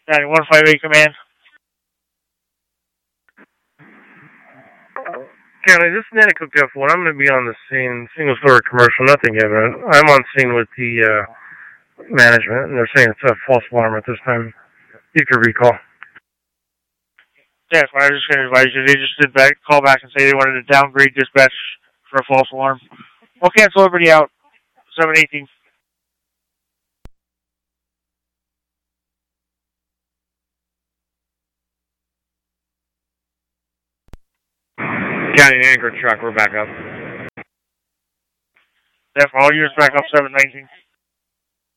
158 command. County, this is Nanticoke F1. I'm going to be on the scene, single-story commercial, nothing given. I'm on scene with the management, and they're saying it's a false alarm at this time. You can recall. Yes, I was just going to advise you. They just did call back and say they wanted to downgrade dispatch for a false alarm. We'll cancel everybody out. 718. County Anchor truck, we're back up. Yeah, for all units back up 719.